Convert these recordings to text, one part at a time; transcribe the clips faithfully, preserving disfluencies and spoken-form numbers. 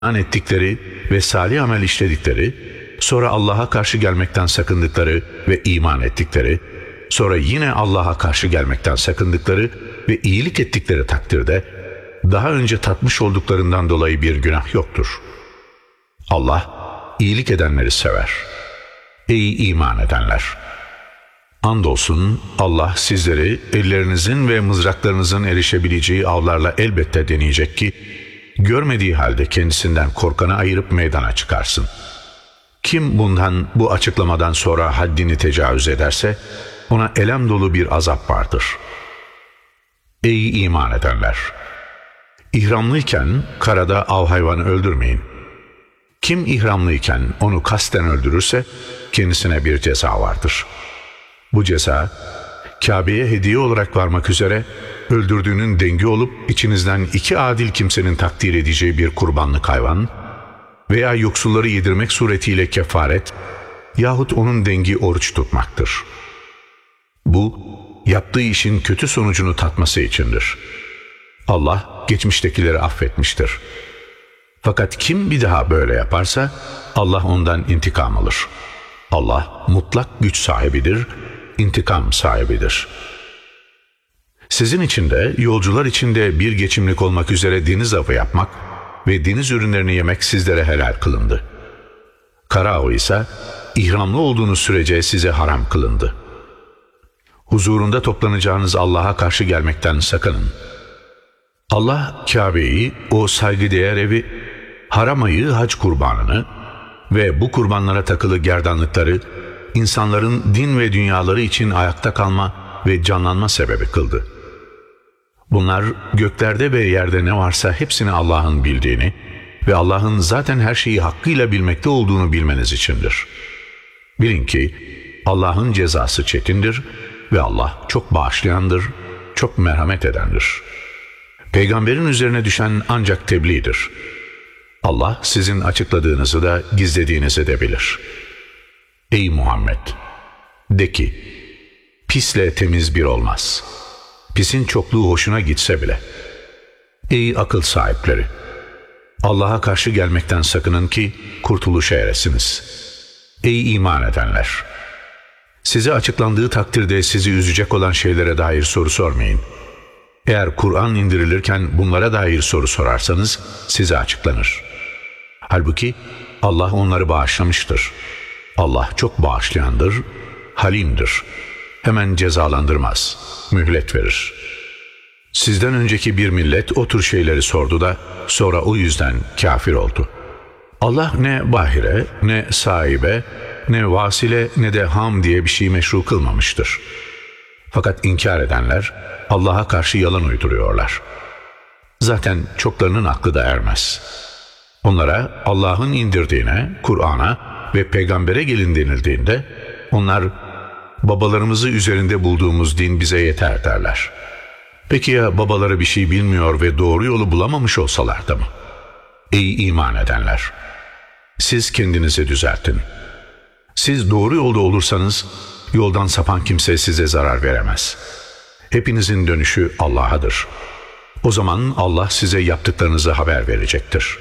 iman ettikleri ve salih amel işledikleri, sonra Allah'a karşı gelmekten sakındıkları ve iman ettikleri, sonra yine Allah'a karşı gelmekten sakındıkları ve iyilik ettikleri takdirde daha önce tatmış olduklarından dolayı bir günah yoktur. Allah iyilik edenleri sever. Ey iman edenler! Andolsun Allah sizleri ellerinizin ve mızraklarınızın erişebileceği avlarla elbette deneyecek ki, görmediği halde kendisinden korkanı ayırıp meydana çıkarsın. Kim bundan, bu açıklamadan sonra haddini tecavüz ederse, ona elem dolu bir azap vardır. Ey iman edenler! İhramlıyken karada av hayvanı öldürmeyin. Kim ihramlıyken onu kasten öldürürse, kendisine bir ceza vardır. Bu ceza, Kabe'ye hediye olarak varmak üzere, öldürdüğünün dengi olup içinizden iki adil kimsenin takdir edeceği bir kurbanlık hayvan veya yoksulları yedirmek suretiyle kefaret yahut onun dengi oruç tutmaktır. Bu, yaptığı işin kötü sonucunu tatması içindir. Allah geçmiştekileri affetmiştir. Fakat kim bir daha böyle yaparsa, Allah ondan intikam alır. Allah mutlak güç sahibidir, intikam sahibidir. Sizin için de, yolcular için de bir geçimlik olmak üzere deniz avı yapmak ve deniz ürünlerini yemek sizlere helal kılındı. Kara avı ise, ihramlı olduğunuz sürece size haram kılındı. Huzurunda toplanacağınız Allah'a karşı gelmekten sakının. Allah Kabe'yi, o saygıdeğer evi, haram ayı hac kurbanını ve bu kurbanlara takılı gerdanlıkları, insanların din ve dünyaları için ayakta kalma ve canlanma sebebi kıldı. Bunlar göklerde ve yerde ne varsa hepsini Allah'ın bildiğini ve Allah'ın zaten her şeyi hakkıyla bilmekte olduğunu bilmeniz içindir. Bilin ki Allah'ın cezası çetindir ve Allah çok bağışlayandır, çok merhamet edendir. Peygamberin üzerine düşen ancak tebliğdir. Allah sizin açıkladığınızı da gizlediğinizi de bilir. Ey Muhammed! De ki, pisle temiz bir olmaz. Pisin çokluğu hoşuna gitse bile. Ey akıl sahipleri! Allah'a karşı gelmekten sakının ki kurtuluşa eresiniz. Ey iman edenler! Size açıklandığı takdirde sizi üzecek olan şeylere dair soru sormayın. Eğer Kur'an indirilirken bunlara dair soru sorarsanız size açıklanır. Halbuki Allah onları bağışlamıştır. Allah çok bağışlayandır, halimdir. Hemen cezalandırmaz, mühlet verir. Sizden önceki bir millet o tür şeyleri sordu da sonra o yüzden kafir oldu. Allah ne bahire, ne sahibe, ne vasile, ne de ham diye bir şey meşru kılmamıştır. Fakat inkar edenler Allah'a karşı yalan uyduruyorlar. Zaten çoklarının aklı da ermez. Onlara Allah'ın indirdiğine, Kur'an'a ve peygambere gelin denildiğinde onlar babalarımızı üzerinde bulduğumuz din bize yeter derler. Peki ya babaları bir şey bilmiyor ve doğru yolu bulamamış olsalar da mı? Ey iman edenler! Siz kendinizi düzeltin. Siz doğru yolda olursanız yoldan sapan kimse size zarar veremez. Hepinizin dönüşü Allah'adır. O zaman Allah size yaptıklarınızı haber verecektir.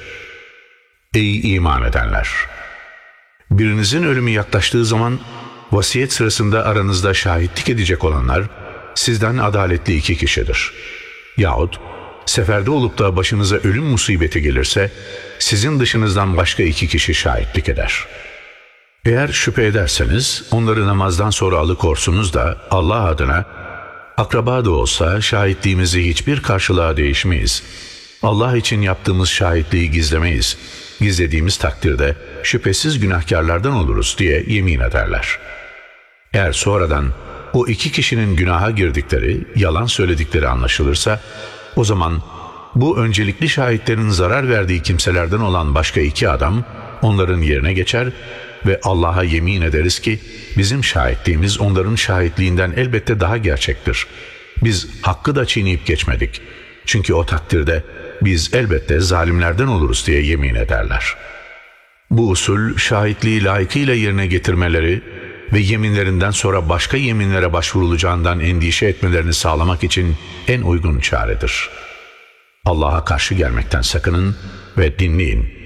Ey iman edenler! Birinizin ölümü yaklaştığı zaman vasiyet sırasında aranızda şahitlik edecek olanlar sizden adaletli iki kişidir. Yahut seferde olup da başınıza ölüm musibeti gelirse sizin dışınızdan başka iki kişi şahitlik eder. Eğer şüphe ederseniz onları namazdan sonra alıkorsunuz da Allah adına akraba da olsa şahitliğimizi hiçbir karşılığa değişmeyiz. Allah için yaptığımız şahitliği gizlemeyiz. Gizlediğimiz takdirde şüphesiz günahkarlardan oluruz diye yemin ederler. Eğer sonradan o iki kişinin günaha girdikleri, yalan söyledikleri anlaşılırsa, o zaman bu öncelikli şahitlerin zarar verdiği kimselerden olan başka iki adam onların yerine geçer ve Allah'a yemin ederiz ki bizim şahitliğimiz onların şahitliğinden elbette daha gerçektir. Biz hakkı da çiğneyip geçmedik. Çünkü o takdirde biz elbette zalimlerden oluruz diye yemin ederler. Bu usul şahitliği layıkıyla yerine getirmeleri ve yeminlerinden sonra başka yeminlere başvurulacağından endişe etmelerini sağlamak için en uygun çaredir. Allah'a karşı gelmekten sakının ve dinleyin.